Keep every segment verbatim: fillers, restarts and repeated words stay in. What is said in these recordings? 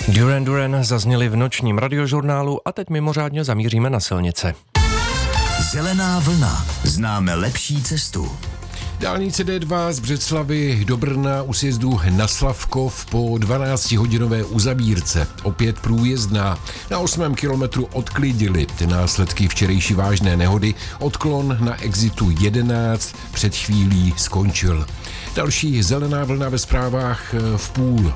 Duran Duran zazněli v nočním radiožurnálu a teď mimořádně zamíříme na silnice. Zelená vlna. Známe lepší cestu. Dálnice D dva z Břeclavi do Brna u sjezdu na Slavkov po dvanáctihodinové uzavírce. Opět průjezdná. Na osmém kilometru odklidili ty následky včerejší vážné nehody. Odklon na exitu jedenáct před chvílí skončil. Další zelená vlna ve zprávách v půl.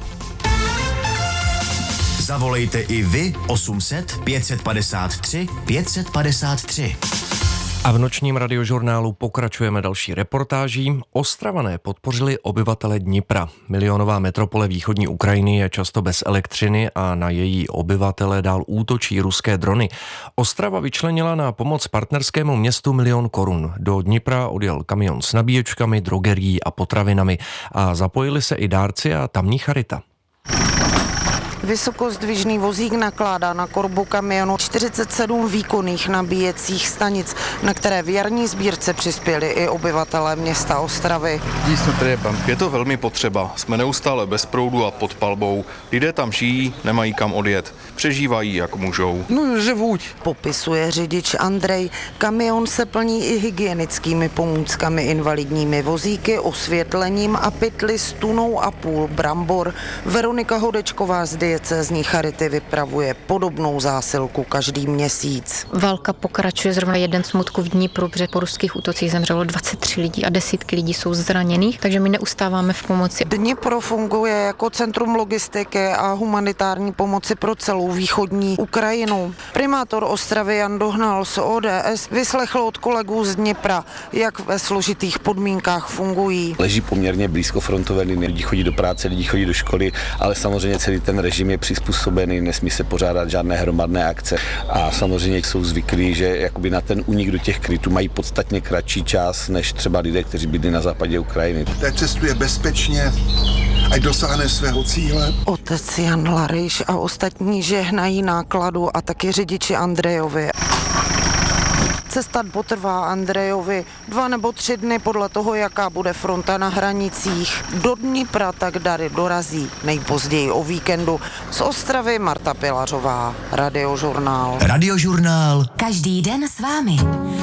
Zavolejte i vy osm set pět padesát tři pět padesát tři. A v nočním radiožurnálu pokračujeme další reportáží. Ostravané podpořili obyvatele Dnipra. Milionová metropole východní Ukrajiny je často bez elektřiny a na její obyvatele dál útočí ruské drony. Ostrava vyčlenila na pomoc partnerskému městu milion korun. Do Dnipra odjel kamion s nabíječkami, drogerií a potravinami a zapojili se i dárci a tamní charita. Vysokozdvižný vozík nakládá na korbu kamionu čtyřicet sedm výkonných nabíjecích stanic, na které v jarní sbírce přispěli i obyvatelé města Ostravy. Je to velmi potřeba. Jsme neustále bez proudu a pod palbou. Lidé tam žijí, nemají kam odjet. Přežívají, jak můžou. No, živuť. Popisuje řidič Andrej. Kamion se plní i hygienickými pomůckami, invalidními vozíky, osvětlením a pytli s tunou a půl brambor. Veronika Hodečková z diecézní charity vypravuje podobnou zásilku každý měsíc. Válka pokračuje, zrovna jeden smutku v Dnipru, protože po ruských útocích zemřelo dvacet tři lidí a desítky lidí jsou zraněných, takže my neustáváme v pomoci. Dnipro funguje jako centrum logistiky a humanitární pomoci pro celou východní Ukrajinu. Primátor Ostravy Jan Dohnal z O D S vyslechl od kolegů z Dnipra, jak ve složitých podmínkách fungují. Leží poměrně blízko frontové linie, lidi chodí do práce, lidi chodí do školy, ale samozřejmě celý ten režim je přizpůsobený, nesmí se pořádat žádné hromadné akce a samozřejmě jsou zvyklí, že jakoby na ten únik do těch krytů mají podstatně kratší čas než třeba lidé, kteří bydlí na západě Ukrajiny. Té cestuje bezpečně, ať dosáhne svého cíle. Otec Jan Larejš a ostatní žehnají nákladu a taky řidiči Andrejovi. Cesta potrvá Andrejovi dva nebo tři dny podle toho, jaká bude fronta na hranicích. Do Dnipra tak dary dorazí nejpozději o víkendu. Z Ostravy Marta Pilařová, Radiožurnál. Radiožurnál. Každý den s vámi.